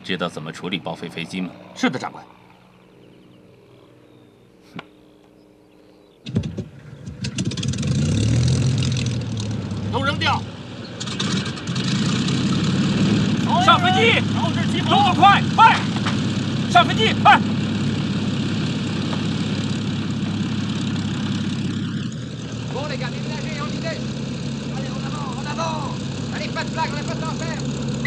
知道怎么处理报废飞机吗？ 是的，长官。都扔掉！ 上飞机！动作快，快！上飞机，快！ Bon les gars, déménagez, enlisez. Allez, en avant, en avant. Allez, pas de blague, on n'a pas de temps à faire.